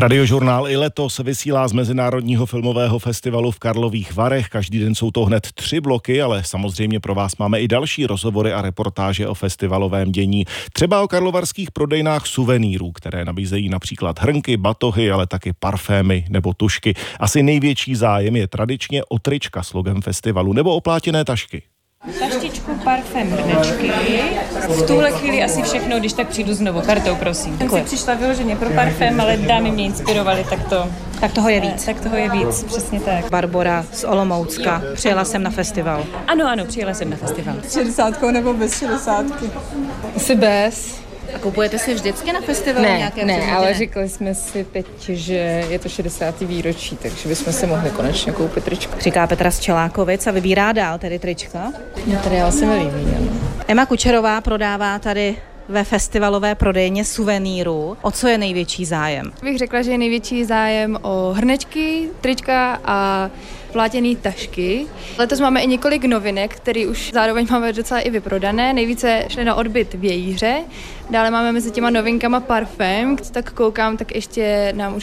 Radiožurnál i letos vysílá z Mezinárodního filmového festivalu v Karlových Varech. Každý den jsou to hned 3 bloky, ale samozřejmě pro vás máme i další rozhovory a reportáže o festivalovém dění. Třeba o karlovarských prodejnách suvenýrů, které nabízejí například hrnky, batohy, ale taky parfémy nebo tušky. Asi největší zájem je tradičně o trička s logem festivalu nebo o plátěné tašky. Taštičku, parfém, hrnečky. V tuhle chvíli asi všechno, když tak přijdu znovu. Kartou, prosím. Jsem si přišla vyloženě pro parfém, ale dámy mě inspirovaly, tak toho je víc. Tak toho je víc, přesně tak. Barbora z Olomoucka. Přijela jsem na festival. Ano, přijela jsem na festival. S 60 nebo bez 60? Asi bez. A kupujete si vždycky na festivalu nějaké Ne, předměty? ale říkali jsme si teď, že je to 60. výročí, takže bychom si mohli konečně koupit tričko. Říká Petra z Čelákovic a vybírá dál tedy trička. Materiál se mi líbí. Emma Kučerová prodává tady ve festivalové prodejně suvenýrů. O co je největší zájem? Bych řekla, že je největší zájem o hrnečky, trička a plátěné tašky. Letos máme i několik novinek, které už zároveň máme docela i vyprodané. Nejvíce šly na odbyt v Jejíře. Dále máme mezi těma novinkama parfém. Tak koukám, tak ještě nám už